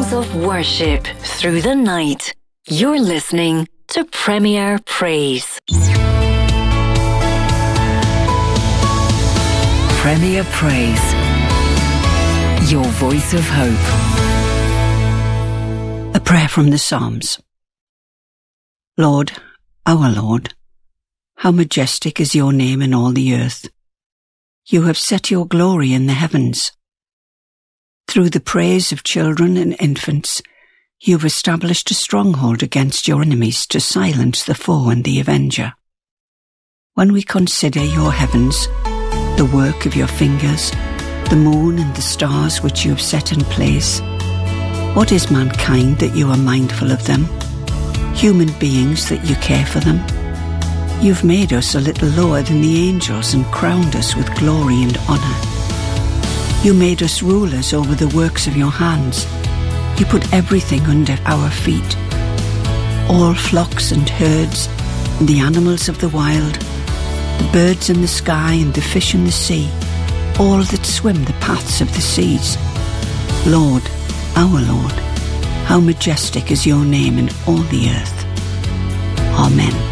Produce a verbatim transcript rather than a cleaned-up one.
Sounds of worship through the night. You're listening to Premier Praise. Premier Praise. Your voice of hope. A prayer from the Psalms. Lord, our Lord, how majestic is your name in all the earth. You have set your glory in the heavens. Through the praise of children and infants, you've established a stronghold against your enemies to silence the foe and the avenger. When we consider your heavens, the work of your fingers, the moon and the stars which you have set in place, what is mankind that you are mindful of them? Human beings that you care for them? You've made us a little lower than the angels and crowned us with glory and honour. You made us rulers over the works of your hands. You put everything under our feet. All flocks and herds, and the animals of the wild, the birds in the sky and the fish in the sea, all that swim the paths of the seas. Lord, our Lord, how majestic is your name in all the earth. Amen.